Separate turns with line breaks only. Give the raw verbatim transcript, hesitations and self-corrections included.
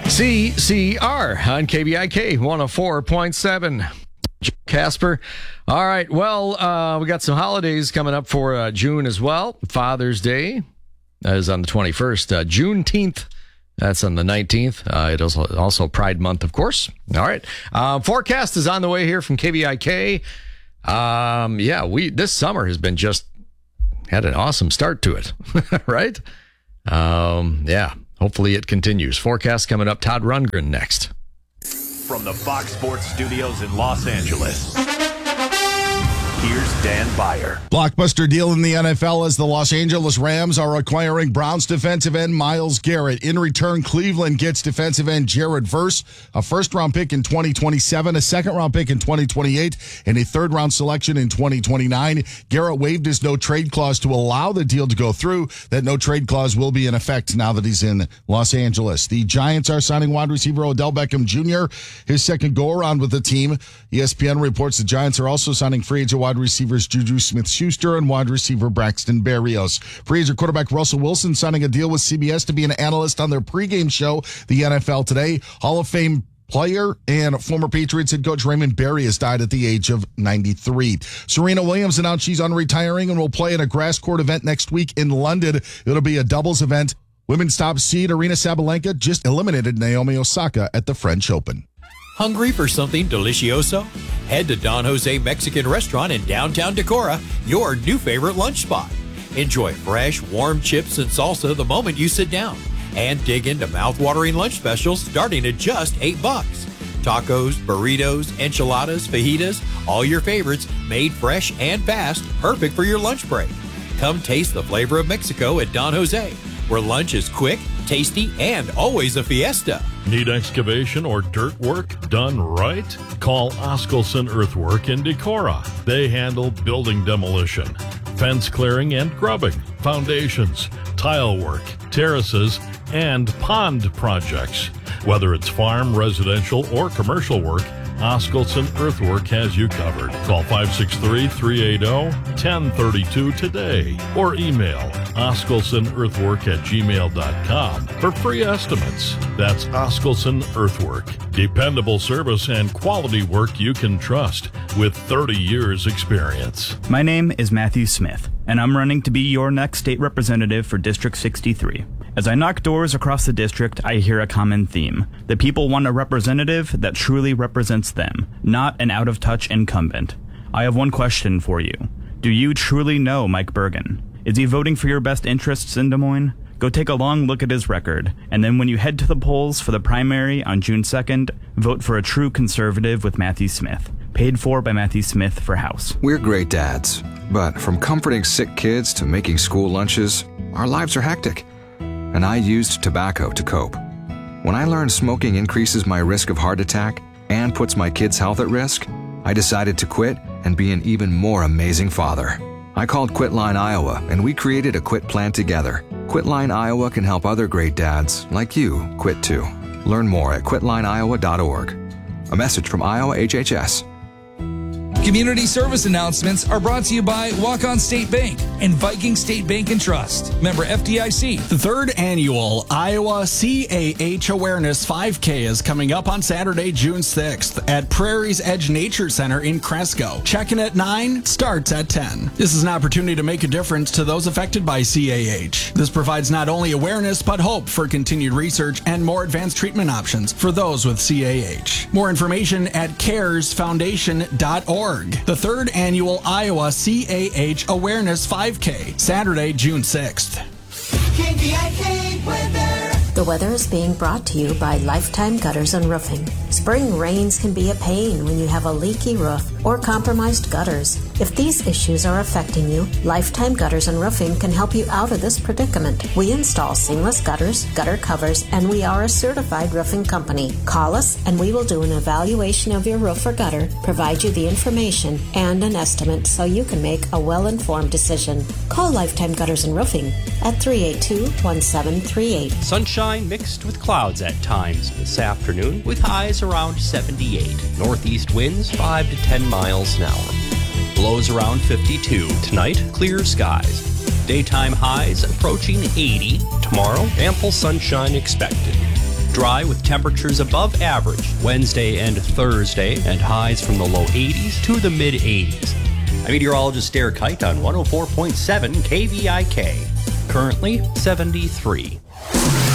C C R on K B I K one oh four point seven. Casper. All right. Well, uh, we got some holidays coming up for uh, June as well. Father's Day is on the twenty-first. Uh, Juneteenth, that's on the nineteenth. Uh, it is also Pride Month, of course. All right. Uh, forecast is on the way here from K B I K. Um, yeah, we this summer has been just had an awesome start to it, right? Um, yeah. Hopefully it continues. Forecast coming up. Todd Rundgren next.
From the Fox Sports Studios in Los Angeles, here's Dan Beyer.
Blockbuster deal in the N F L as the Los Angeles Rams are acquiring Browns defensive end Myles Garrett. In return, Cleveland gets defensive end Jared Verse, a first-round pick in twenty twenty-seven, a second-round pick in twenty twenty-eight, and a third-round selection in twenty twenty-nine. Garrett waived his no-trade clause to allow the deal to go through. That no-trade clause will be in effect now that he's in Los Angeles. The Giants are signing wide receiver Odell Beckham Junior, his second go-around with the team. E S P N reports the Giants are also signing free agent wide receivers Juju Smith-Schuster and wide receiver Braxton Berrios. Free agent quarterback Russell Wilson signing a deal with C B S to be an analyst on their pregame show, the N F L Today. Hall of Fame player and former Patriots head coach Raymond Berry has died at the age of ninety-three. Serena Williams announced she's unretiring and will play in a grass court event next week in London. It'll be a doubles event. Women's top seed Aryna Sabalenka just eliminated Naomi Osaka at the French Open.
Hungry for something delicioso? Head to Don Jose Mexican Restaurant in downtown Decorah, your new favorite lunch spot. Enjoy fresh, warm chips and salsa the moment you sit down. And dig into mouth-watering lunch specials starting at just eight bucks. Tacos, burritos, enchiladas, fajitas, all your favorites made fresh and fast, perfect for your lunch break. Come taste the flavor of Mexico at Don Jose, where lunch is quick, tasty, and always a fiesta.
Need excavation or dirt work done right? Call Oskelson Earthwork in Decorah. They handle building demolition, fence clearing and grubbing, foundations, tile work, terraces, and pond projects. Whether it's farm, residential, or commercial work, Oskelson Earthwork has you covered. Call five six three, three eight zero, one zero three two today or email oskelsonearthwork at gmail dot com for free estimates. That's Oskelson Earthwork. Dependable service and quality work you can trust with thirty years experience.
My name is Matthew Smith, and I'm running to be your next state representative for District sixty-three. As I knock doors across the district, I hear a common theme. The people want a representative that truly represents them, not an out-of-touch incumbent. I have one question for you. Do you truly know Mike Bergen? Is he voting for your best interests in Des Moines? Go take a long look at his record, and then when you head to the polls for the primary on June second, vote for a true conservative with Matthew Smith. Paid for by Matthew Smith for House.
We're great dads, but from comforting sick kids to making school lunches, our lives are hectic. And I used tobacco to cope. When I learned smoking increases my risk of heart attack and puts my kids' health at risk, I decided to quit and be an even more amazing father. I called Quitline Iowa, and we created a quit plan together. Quitline Iowa can help other great dads, like you, quit too. Learn more at quitline iowa dot org. A message from Iowa H H S.
Community service announcements are brought to you by Walk-On State Bank and Viking State Bank and Trust. Member F D I C.
The third annual Iowa C A H Awareness five K is coming up on Saturday, June sixth at Prairie's Edge Nature Center in Cresco. Check-in at nine, starts at ten. This is an opportunity to make a difference to those affected by C A H. This provides not only awareness, but hope for continued research and more advanced treatment options for those with C A H. More information at cares foundation dot org. The third annual Iowa C A H Awareness five K, Saturday, June sixth.
K B I K weather. The weather is being brought to you by Lifetime Gutters and Roofing. Spring rains can be a pain when you have a leaky roof or compromised gutters. If these issues are affecting you, Lifetime Gutters and Roofing can help you out of this predicament. We install seamless gutters, gutter covers, and we are a certified roofing company. Call us and we will do an evaluation of your roof or gutter, provide you the information and an estimate so you can make a well-informed decision. Call Lifetime Gutters and Roofing at three eight two, one seven three eight.
Sunshine mixed with clouds at times this afternoon with highs around seventy-eight. Northeast winds five to ten miles an hour. Lows around fifty-two. Tonight, clear skies. Daytime highs approaching eighty. Tomorrow, ample sunshine expected. Dry with temperatures above average Wednesday and Thursday, and highs from the low eighties to the mid eighties. I'm meteorologist Derek Kite on one oh four point seven K V I K. Currently seventy-three.